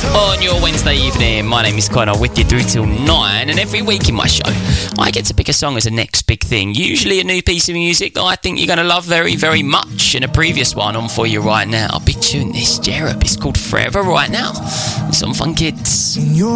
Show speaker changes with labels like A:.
A: On your Wednesday evening, my name is Connor, with you through till 9, and every week in my show I get to pick a song as the next big thing, usually a new piece of music that I think you're going to love very, very much. And a previous one on for you right now, big tune this, Jerub, it's called Forever Right Now. It's on Fun Kids.